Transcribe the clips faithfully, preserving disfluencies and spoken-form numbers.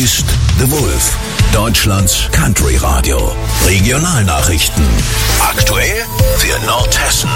ist The Wolf, Deutschlands Country Radio. Regionalnachrichten. Aktuell für Nordhessen.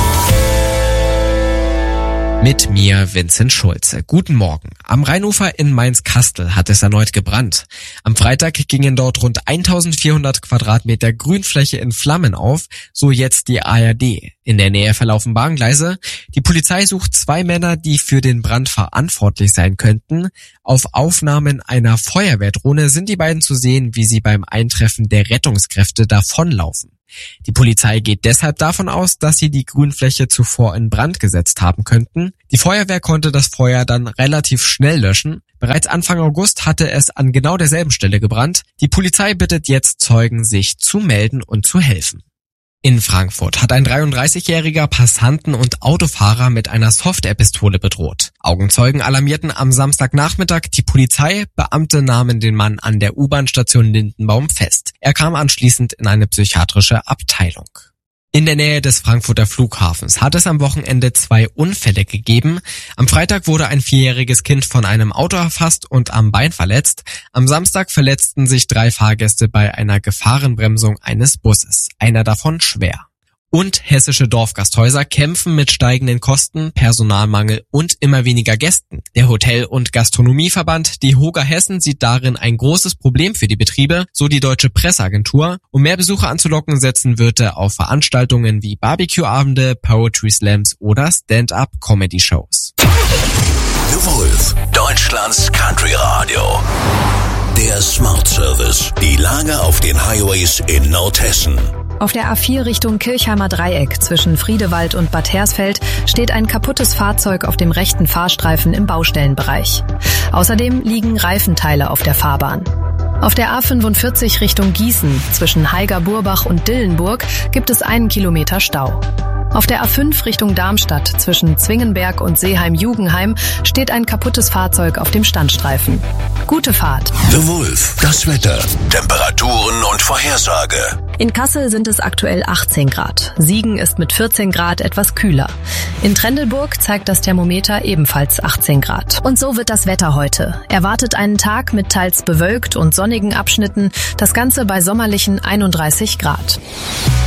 Mit mir Vincent Schulze. Guten Morgen. Am Rheinufer in Mainz-Kastel hat es erneut gebrannt. Am Freitag gingen dort rund eintausendvierhundert Quadratmeter Grünfläche in Flammen auf, so jetzt die A R D. In der Nähe verlaufen Bahngleise. Die Polizei sucht zwei Männer, die für den Brand verantwortlich sein könnten. Auf Aufnahmen einer Feuerwehrdrohne sind die beiden zu sehen, wie sie beim Eintreffen der Rettungskräfte davonlaufen. Die Polizei geht deshalb davon aus, dass sie die Grünfläche zuvor in Brand gesetzt haben könnten. Die Feuerwehr konnte das Feuer dann relativ schnell löschen. Bereits Anfang August hatte es an genau derselben Stelle gebrannt. Die Polizei bittet jetzt Zeugen, sich zu melden und zu helfen. In Frankfurt hat ein dreiunddreißigjähriger Passanten und Autofahrer mit einer Softwarepistole bedroht. Augenzeugen alarmierten am Samstagnachmittag die Polizei. Beamte nahmen den Mann an der U-Bahn-Station Lindenbaum fest. Er kam anschließend in eine psychiatrische Abteilung. In der Nähe des Frankfurter Flughafens hat es am Wochenende zwei Unfälle gegeben. Am Freitag wurde ein vierjähriges Kind von einem Auto erfasst und am Bein verletzt. Am Samstag verletzten sich drei Fahrgäste bei einer Gefahrenbremsung eines Busses, einer davon schwer. Und hessische Dorfgasthäuser kämpfen mit steigenden Kosten, Personalmangel und immer weniger Gästen. Der Hotel- und Gastronomieverband, die Hoga Hessen, sieht darin ein großes Problem für die Betriebe, so die Deutsche Presseagentur. Um mehr Besucher anzulocken, setzen Wirte auf Veranstaltungen wie Barbecue-Abende, Poetry Slams oder Stand-up-Comedy-Shows. The Wolf, Deutschlands Country Radio. Der Smart Service. Die Lage auf den Highways in Nordhessen. Auf der A vier Richtung Kirchheimer Dreieck zwischen Friedewald und Bad Hersfeld steht ein kaputtes Fahrzeug auf dem rechten Fahrstreifen im Baustellenbereich. Außerdem liegen Reifenteile auf der Fahrbahn. Auf der A fünfundvierzig Richtung Gießen zwischen Haiger-Burbach und Dillenburg gibt es einen Kilometer Stau. Auf der A fünf Richtung Darmstadt zwischen Zwingenberg und Seeheim-Jugenheim steht ein kaputtes Fahrzeug auf dem Standstreifen. Gute Fahrt. The Wolf, das Wetter, Temperaturen und Vorhersage. In Kassel sind es aktuell achtzehn Grad. Siegen ist mit vierzehn Grad etwas kühler. In Trendelburg zeigt das Thermometer ebenfalls achtzehn Grad. Und so wird das Wetter heute. Erwartet einen Tag mit teils bewölkt und sonnigen Abschnitten. Das Ganze bei sommerlichen einunddreißig Grad.